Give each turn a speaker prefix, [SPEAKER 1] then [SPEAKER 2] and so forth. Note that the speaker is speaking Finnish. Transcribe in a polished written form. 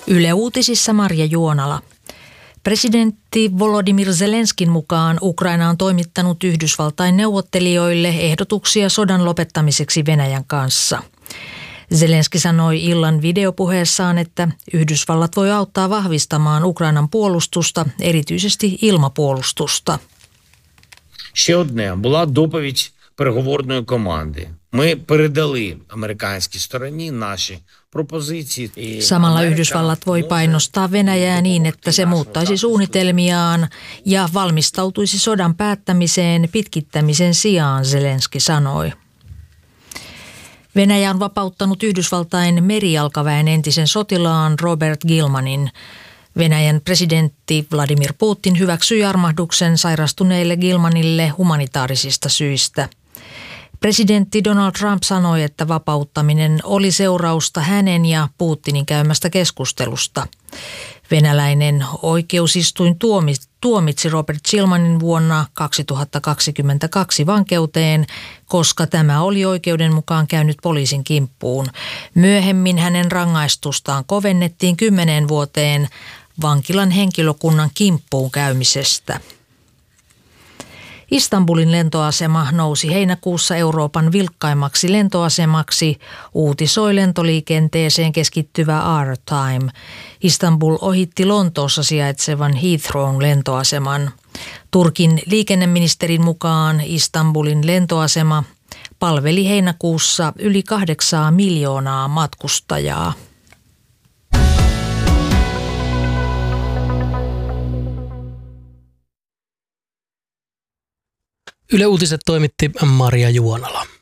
[SPEAKER 1] Yle Uutisissa Marja Juonala. Presidentti Volodymyr Zelenskin mukaan Ukraina on toimittanut Yhdysvaltain neuvottelijoille ehdotuksia sodan lopettamiseksi Venäjän kanssa. Zelenski sanoi illan videopuheessaan, että Yhdysvallat voi auttaa vahvistamaan Ukrainan puolustusta, erityisesti ilmapuolustusta.
[SPEAKER 2] Ще одне була доповідь переговорної команди. Ми передали американській стороні наші пропозиції.
[SPEAKER 1] Samalla Yhdysvallat voi painostaa Venäjää niin, että se muuttaisi suunnitelmiaan ja valmistautuisi sodan päättämiseen pitkittämisen sijaan, Zelenski sanoi. Venäjä on vapauttanut Yhdysvaltain merijalkaväen entisen sotilaan Robert Gilmanin. Venäjän presidentti Vladimir Putin hyväksyi armahduksen sairastuneille Gilmanille humanitaarisista syistä. Presidentti Donald Trump sanoi, että vapauttaminen oli seurausta hänen ja Putinin käymästä keskustelusta. Venäläinen oikeusistuin tuomitsi Robert Gilmanin vuonna 2022 vankeuteen, koska tämä oli oikeuden mukaan käynyt poliisin kimppuun. Myöhemmin hänen rangaistustaan kovennettiin 10 vuoteen vankilan henkilökunnan kimppuun käymisestä. Istanbulin lentoasema nousi heinäkuussa Euroopan vilkkaimmaksi lentoasemaksi, uutisoi lentoliikenteeseen keskittyvä Airtime. Istanbul ohitti Lontoossa sijaitsevan Heathrown lentoaseman. Turkin liikenneministerin mukaan Istanbulin lentoasema palveli heinäkuussa yli 8 miljoonaa matkustajaa.
[SPEAKER 3] Yle Uutiset toimitti Marja Juonala.